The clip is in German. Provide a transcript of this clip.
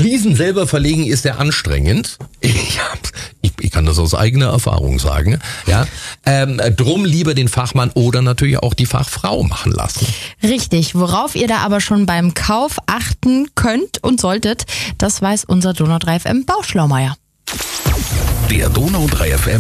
Fliesen selber verlegen ist sehr anstrengend. Ich kann das aus eigener Erfahrung sagen. Ja, drum lieber den Fachmann oder natürlich auch die Fachfrau machen lassen. Richtig, worauf ihr da aber schon beim Kauf achten könnt und solltet, das weiß unser Donau 3 FM Bauschlaumeier. Der Donau 3 FM